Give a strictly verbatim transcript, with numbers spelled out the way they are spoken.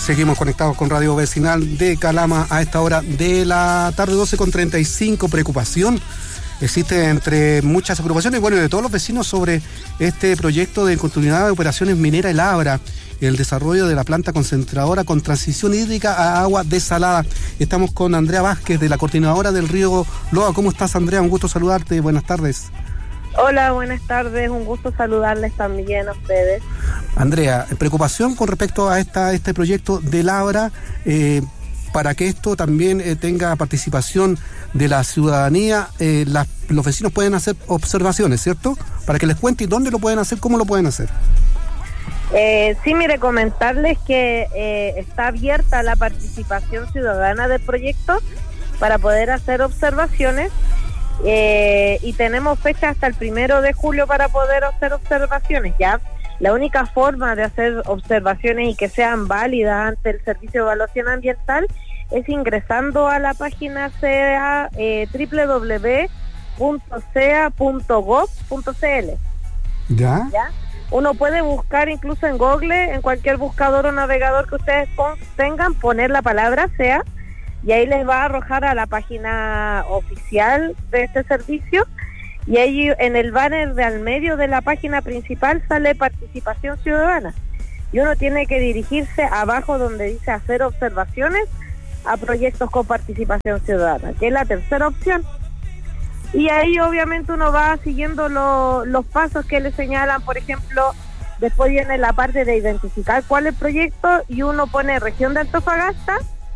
Seguimos conectados con Radio Vecinal de Calama a esta hora de la tarde, doce con treinta y cinco. Preocupación existe entre muchas agrupaciones, bueno, de todos los vecinos sobre este proyecto de continuidad de operaciones minera El Abra, el desarrollo de la planta concentradora con transición hídrica a agua desalada. Estamos con Andrea Vázquez, de la coordinadora del río Loa. ¿Cómo estás, Andrea? Un gusto saludarte. Buenas tardes. Hola, buenas tardes. Un gusto saludarles también a ustedes. Andrea, preocupación con respecto a esta este proyecto del Abra, eh, para que esto también eh, tenga participación de la ciudadanía. Eh, las, los vecinos pueden hacer observaciones, ¿cierto? Para que les cuente dónde lo pueden hacer, cómo lo pueden hacer. Eh, sí, mire, comentarles que eh, está abierta la participación ciudadana del proyecto para poder hacer observaciones. Eh, y tenemos fecha hasta el primero de julio para poder hacer observaciones. Ya la única forma de hacer observaciones y que sean válidas ante el Servicio de Evaluación Ambiental es ingresando a la página C E A, eh, doble u doble u doble u punto c e a punto gov punto c l. ¿Ya? ¿Ya? Uno puede buscar incluso en Google, en cualquier buscador o navegador que ustedes pon- tengan, poner la palabra C E A, y ahí les va a arrojar a la página oficial de este servicio, y ahí en el banner de al medio de la página principal sale participación ciudadana, y uno tiene que dirigirse abajo donde dice hacer observaciones a proyectos con participación ciudadana, que es la tercera opción, y ahí obviamente uno va siguiendo lo, los pasos que le señalan. Por ejemplo, después viene la parte de identificar cuál es el proyecto, y uno pone región de Antofagasta